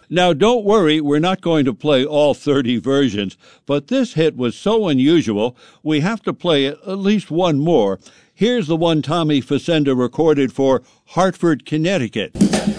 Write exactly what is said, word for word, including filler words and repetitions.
Now, don't worry, we're not going to play all thirty versions, but this hit was so unusual, we have to play at least one more. Here's the one Tommy Facenda recorded for Hartford, Connecticut.